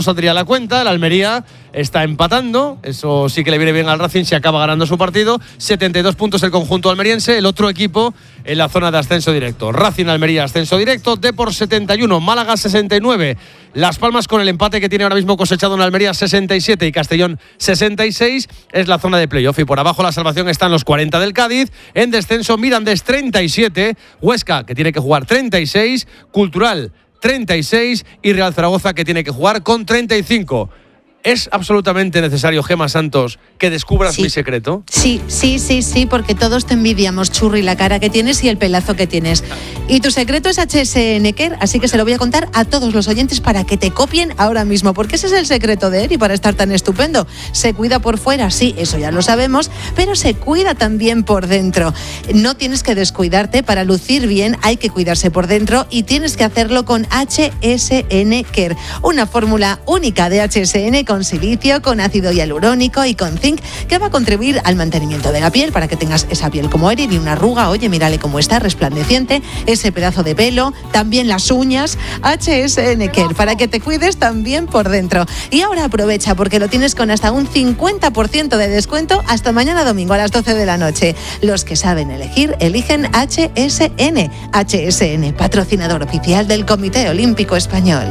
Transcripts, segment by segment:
saldría la cuenta. El Almería está empatando, eso sí que le viene bien al Racing si acaba ganando su partido. 72 puntos el conjunto almeriense, el otro equipo en la zona de ascenso directo. Racing, Almería, ascenso directo. Depor 71, Málaga 69. Las Palmas con el empate que tiene ahora mismo cosechado en Almería 67 y Castellón 66 es la zona de playoff. Y por abajo la salvación están los 40 del Cádiz. En descenso Mirandés 37, Huesca que tiene que jugar 36, Cultural 36 y Real Zaragoza que tiene que jugar con 35. ¿Es absolutamente necesario, Gemma Santos, que descubras mi secreto? Sí, porque todos te envidiamos, Churri, la cara que tienes y el pelazo que tienes. Y tu secreto es HSN Care, así que se lo voy a contar a todos los oyentes para que te copien ahora mismo, porque ese es el secreto de él y para estar tan estupendo. Se cuida por fuera, sí, eso ya lo sabemos, pero se cuida también por dentro. No tienes que descuidarte, para lucir bien hay que cuidarse por dentro y tienes que hacerlo con HSN Care, una fórmula única de HSN con silicio, con ácido hialurónico y con zinc que va a contribuir al mantenimiento de la piel para que tengas esa piel como eres, ni una arruga. Oye, mírale cómo está, resplandeciente, ese pedazo de pelo, también las uñas. HSN Care, para que te cuides también por dentro. Y ahora aprovecha porque lo tienes con hasta un 50% de descuento hasta mañana domingo a las 12 de la noche. Los que saben elegir, eligen HSN. HSN, patrocinador oficial del Comité Olímpico Español.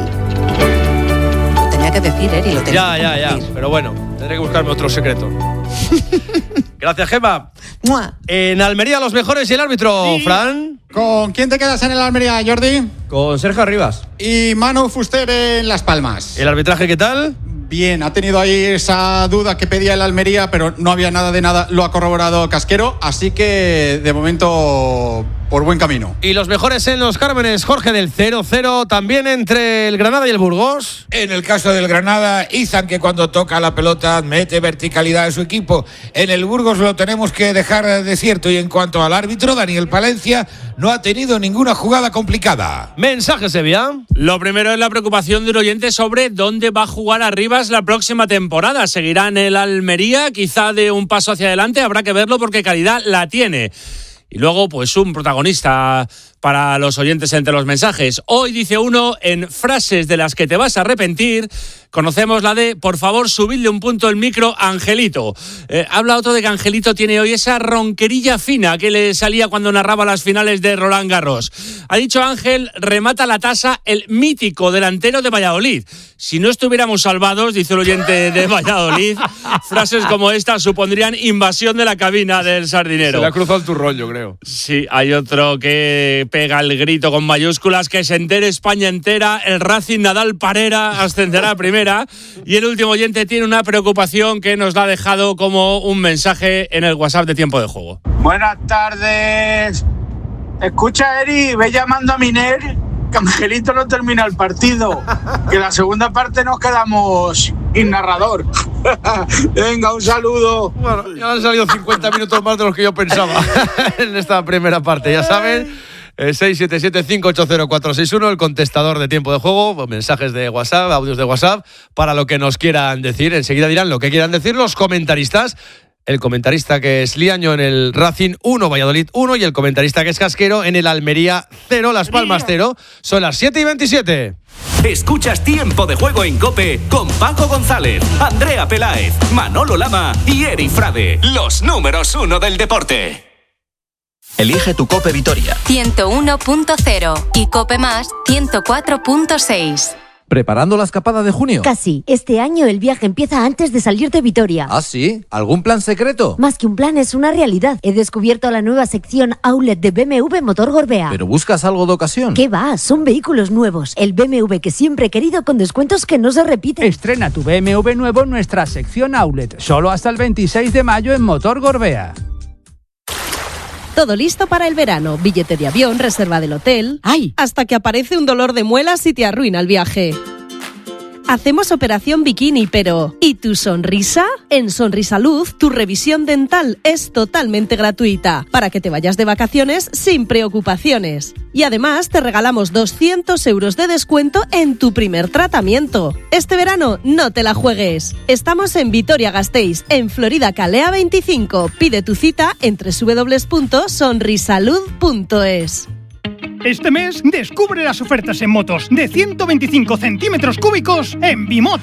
Que decir, y lo tenía ya, pero bueno, tendré que buscarme otro secreto. Gracias, Gemma. ¡Mua! En Almería los mejores y el árbitro, sí. Fran. ¿Con quién te quedas en el Almería, Jordi? Con Sergio Rivas. Y Manu Fuster en Las Palmas. ¿El arbitraje qué tal? Bien, ha tenido ahí esa duda que pedía el Almería, pero no había nada de nada, lo ha corroborado Casquero, así que de momento por buen camino. Y los mejores en los Cármenes, Jorge, del 0-0 también entre el Granada y el Burgos. En el caso del Granada, Izan, que cuando toca la pelota mete verticalidad a su equipo. En el Burgos lo tenemos que dejar desierto. Y en cuanto al árbitro, Daniel Palencia no ha tenido ninguna jugada complicada. Mensaje, Sevilla. Lo primero es la preocupación de un oyente sobre dónde va a jugar Arribas la próxima temporada. ¿Seguirá en el Almería? Quizá de un paso hacia adelante, habrá que verlo porque calidad la tiene. Y luego, pues un protagonista para los oyentes entre los mensajes. Hoy dice uno, en frases de las que te vas a arrepentir, conocemos la de, por favor, subidle un punto el micro a Angelito. Habla otro de que Angelito tiene hoy esa ronquerilla fina que le salía cuando narraba las finales de Roland Garros. Ha dicho Ángel, remata la tasa el mítico delantero de Valladolid. Si no estuviéramos salvados, dice el oyente de Valladolid, frases como esta supondrían invasión de la cabina del Sardinero. Se le ha cruzado el turrón, yo creo. Sí, hay otro que pega el grito con mayúsculas, que se entere España entera, el Racing Nadal Parera ascenderá a primera. Y el último oyente tiene una preocupación que nos la ha dejado como un mensaje en el WhatsApp de Tiempo de Juego. Buenas tardes. Escucha, Eri, ve llamando a Miner, que Angelito no termina el partido, que la segunda parte nos quedamos sin narrador. Venga, un saludo. Bueno, ya han salido 50 minutos más de los que yo pensaba en esta primera parte, ya saben. 677-580-461, el contestador de Tiempo de Juego, mensajes de WhatsApp, audios de WhatsApp, para lo que nos quieran decir. Enseguida dirán lo que quieran decir los comentaristas. El comentarista que es Liaño en el Racing 1, Valladolid 1, y el comentarista que es Casquero en el Almería 0, Las Palmas 0. Son las 7:27. Escuchas Tiempo de Juego en COPE con Paco González, Andrea Peláez, Manolo Lama y Eri Frade, los números 1 del deporte. Elige tu COPE Vitoria. 101.0 y COPE Más 104.6. ¿Preparando la escapada de junio? Casi. Este año el viaje empieza antes de salir de Vitoria. ¿Ah, sí? ¿Algún plan secreto? Más que un plan, es una realidad. He descubierto la nueva sección Outlet de BMW Motor Gorbea. ¿Pero buscas algo de ocasión? ¿Qué va? Son vehículos nuevos. El BMW que siempre he querido, con descuentos que no se repiten. Estrena tu BMW nuevo en nuestra sección Outlet. Solo hasta el 26 de mayo en Motor Gorbea. Todo listo para el verano. Billete de avión, reserva del hotel. ¡Ay! Hasta que aparece un dolor de muelas y te arruina el viaje. Hacemos operación bikini, pero ¿y tu sonrisa? En Sonrisalud, tu revisión dental es totalmente gratuita para que te vayas de vacaciones sin preocupaciones. Y además te regalamos 200 euros de descuento en tu primer tratamiento. Este verano no te la juegues. Estamos en Vitoria-Gasteiz, en Florida Calea 25. Pide tu cita en www.sonrisalud.es. Este mes descubre las ofertas en motos de 125 centímetros cúbicos en Bimoto.